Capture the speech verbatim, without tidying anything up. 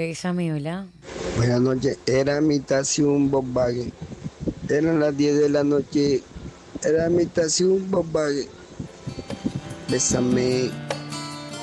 Bésame, hola. Buenas noches, era mi taxi un Volkswagen. Eran las diez de la noche, era mi taxi un Volkswagen. Bésame.